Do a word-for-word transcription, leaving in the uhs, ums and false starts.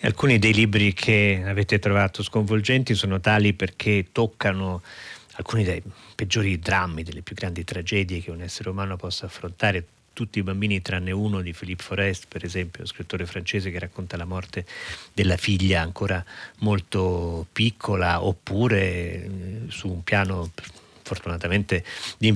Alcuni dei libri che avete trovato sconvolgenti sono tali perché toccano alcuni dei peggiori drammi, delle più grandi tragedie che un essere umano possa affrontare. Tutti i bambini tranne uno di Philippe Forest, per esempio, scrittore francese che racconta la morte della figlia ancora molto piccola, oppure eh, su un piano fortunatamente di